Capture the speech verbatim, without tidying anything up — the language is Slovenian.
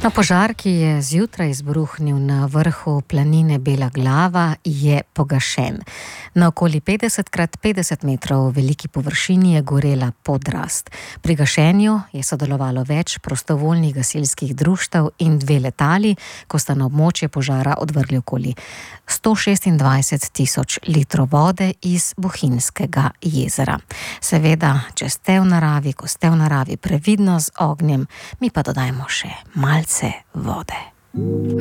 No, požar, ki je zjutraj izbruhnil na vrhu planine Bela Glava, je pogašen. Na okoli petdeset krat petdeset metrov veliki površini je gorela podrast. Pri gašenju je sodelovalo več prostovoljnih gasilskih društev in dve letali, ko sta na območje požara odvrgli okoli sto šestindvajset tisoč litrov vode iz Bohinjskega jezera. Seveda, če ste v naravi, ko ste v naravi, previdno z ognjem, mi pa dodajmo še malce vode.